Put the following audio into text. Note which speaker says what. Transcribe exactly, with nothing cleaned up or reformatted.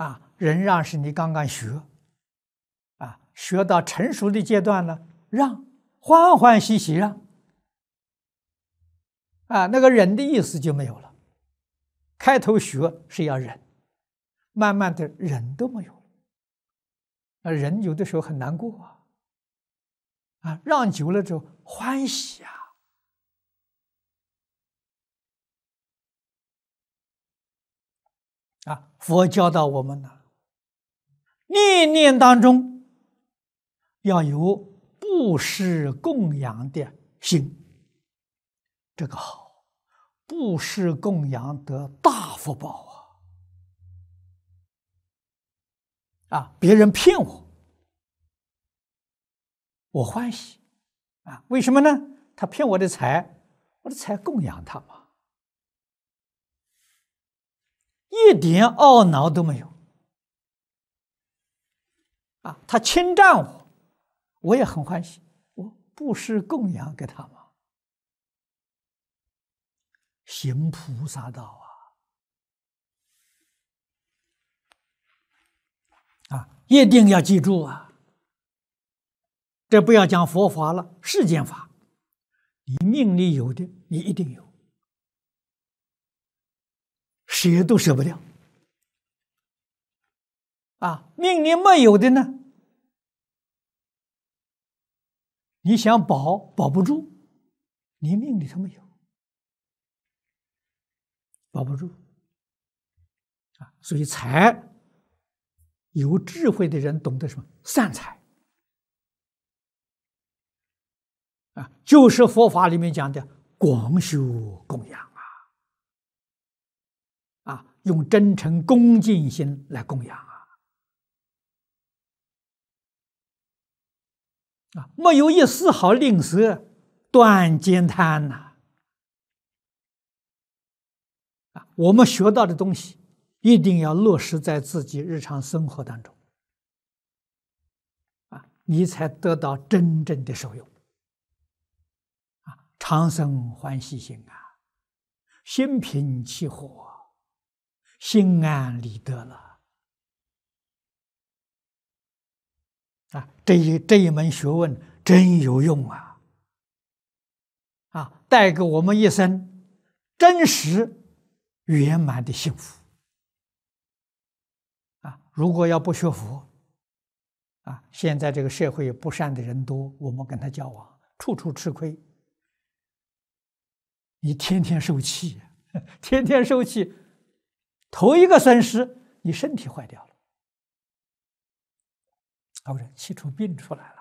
Speaker 1: 啊，忍让是你刚刚学，啊，学到成熟的阶段了，让，欢欢喜喜让，啊，那个忍的意思就没有了。开头学是要忍，慢慢的忍都没有了，啊，忍有的时候很难过啊，啊，让久了之后欢喜啊。啊，佛教导我们呢，念念当中要有布施供养的心，这个好，布施供养得大福报啊！啊，别人骗我，我欢喜啊，为什么呢？他骗我的财，我的财供养他嘛，一点懊恼都没有啊！他侵占我，我也很欢喜，我布施供养给他嘛，行菩萨道啊！啊，一定要记住啊！这不要讲佛法了，世间法，你命里有的，你一定有，舍都舍不掉啊！命里没有的呢，你想保保不住，你命里头没有，保不住啊！所以财，有智慧的人懂得什么？善财啊，就是佛法里面讲的广修供养啊，啊，用真诚恭敬心来供养啊，啊，没有一丝毫吝啬，断慳贪呐，啊，我们学到的东西一定要落实在自己日常生活当中，啊，你才得到真正的受用。常生欢喜心啊，心平气和，心安理得了啊！这一这一门学问真有用啊！啊，带给我们一生真实圆满的幸福啊！如果要不学佛啊，现在这个社会不善的人多，我们跟他交往，处处吃亏。你天天受气，天天受气，头一个损失，你身体坏掉了，或者气出病出来了。